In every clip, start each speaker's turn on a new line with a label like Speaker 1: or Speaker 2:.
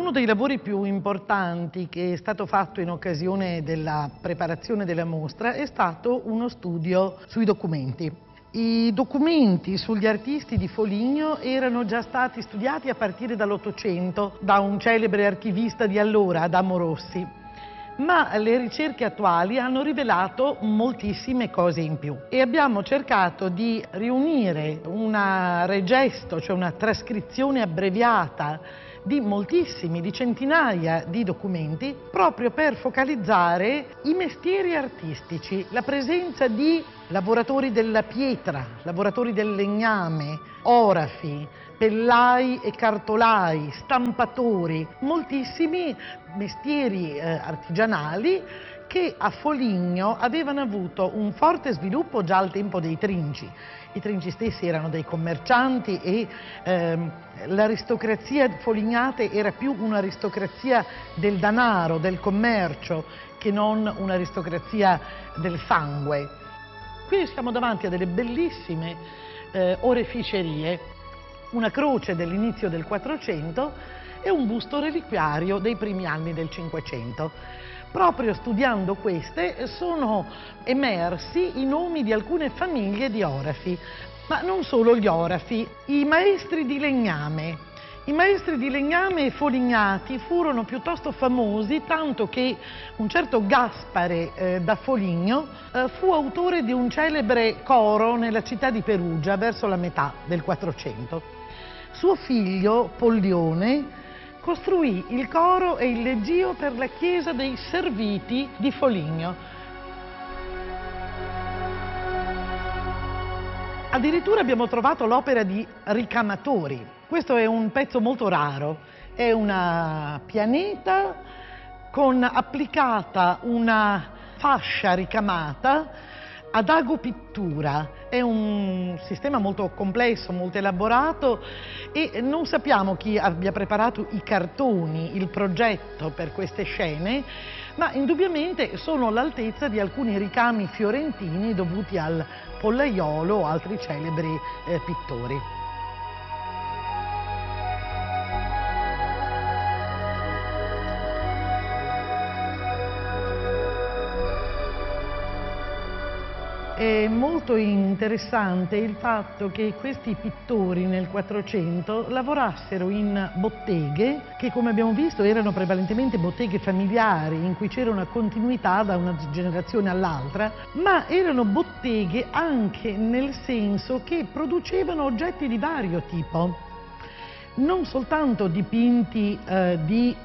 Speaker 1: Uno dei lavori più importanti che è stato fatto in occasione della preparazione della mostra è stato uno studio sui documenti. I documenti sugli artisti di Foligno erano già stati studiati a partire dall'Ottocento da un celebre archivista di allora, Adamo Rossi, ma le ricerche attuali hanno rivelato moltissime cose in più e abbiamo cercato di riunire una regesto, cioè una trascrizione abbreviata di centinaia di documenti, proprio per focalizzare i mestieri artistici, la presenza di lavoratori della pietra, lavoratori del legname, orafi, pellai e cartolai, stampatori, moltissimi mestieri artigianali che a Foligno avevano avuto un forte sviluppo già al tempo dei Trinci. I Trinci stessi erano dei commercianti e l'aristocrazia folignate era più un'aristocrazia del denaro, del commercio, che non un'aristocrazia del sangue. Qui siamo davanti a delle bellissime oreficerie, una croce dell'inizio del 400 e un busto reliquiario dei primi anni del 500. Proprio studiando queste sono emersi i nomi di alcune famiglie di orafi, ma non solo gli orafi, i maestri di legname. I maestri di legname folignati furono piuttosto famosi, tanto che un certo Gaspare da Foligno fu autore di un celebre coro nella città di Perugia verso la metà del 400. Suo figlio, Pollione, costruì il coro e il leggio per la chiesa dei Serviti di Foligno. Addirittura abbiamo trovato l'opera di ricamatori. Questo è un pezzo molto raro, è una pianeta con applicata una fascia ricamata ad ago pittura. È un sistema molto complesso, molto elaborato e non sappiamo chi abbia preparato i cartoni, il progetto per queste scene, ma indubbiamente sono all'altezza di alcuni ricami fiorentini dovuti al Pollaiolo o altri celebri pittori. È molto interessante il fatto che questi pittori nel 400 lavorassero in botteghe che, come abbiamo visto, erano prevalentemente botteghe familiari in cui c'era una continuità da una generazione all'altra, ma erano botteghe anche nel senso che producevano oggetti di vario tipo, non soltanto dipinti di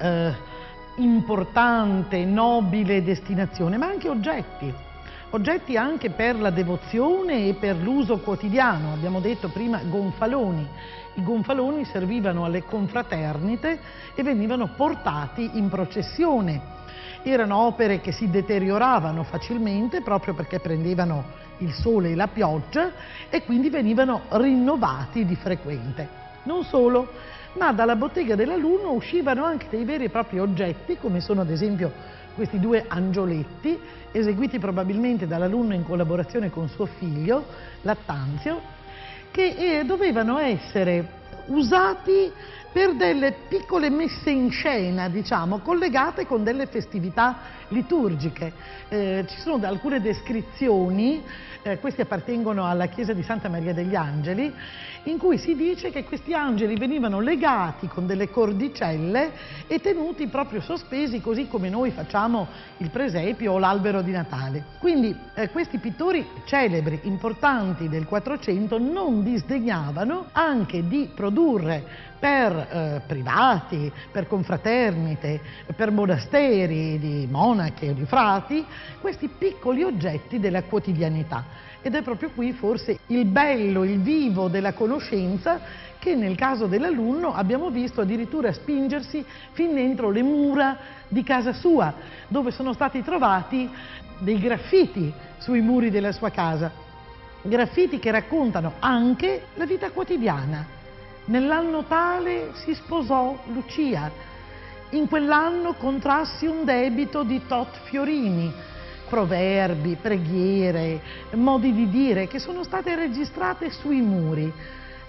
Speaker 1: importante, nobile destinazione, ma anche oggetti anche per la devozione e per l'uso quotidiano. Abbiamo detto prima gonfaloni. I gonfaloni servivano alle confraternite e venivano portati in processione. Erano opere che si deterioravano facilmente proprio perché prendevano il sole e la pioggia e quindi venivano rinnovati di frequente. Non solo, ma dalla bottega dell'alunno uscivano anche dei veri e propri oggetti, come sono ad esempio questi due angioletti, eseguiti probabilmente dall'alunno in collaborazione con suo figlio, Lattanzio, che dovevano essere usati per delle piccole messe in scena, diciamo, collegate con delle festività liturgiche. Ci sono alcune descrizioni, questi appartengono alla chiesa di Santa Maria degli Angeli, in cui si dice che questi angeli venivano legati con delle cordicelle e tenuti proprio sospesi, così come noi facciamo il presepio o l'albero di Natale. Quindi questi pittori celebri, importanti del 400, non disdegnavano anche di produrre per privati, per confraternite, per monasteri di monache o di frati, questi piccoli oggetti della quotidianità. Ed è proprio qui forse il bello, il vivo della conoscenza che nel caso dell'alunno abbiamo visto addirittura spingersi fin dentro le mura di casa sua, dove sono stati trovati dei graffiti sui muri della sua casa. Graffiti che raccontano anche la vita quotidiana. Nell'anno tale si sposò Lucia, in quell'anno contrassi un debito di tot fiorini, proverbi, preghiere, modi di dire che sono state registrate sui muri.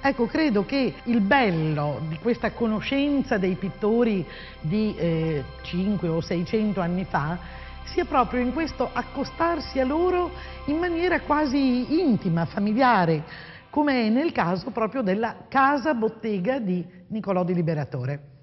Speaker 1: Ecco, credo che il bello di questa conoscenza dei pittori di 500 o 600 anni fa sia proprio in questo accostarsi a loro in maniera quasi intima, familiare, come è nel caso proprio della casa bottega di Niccolò di Liberatore.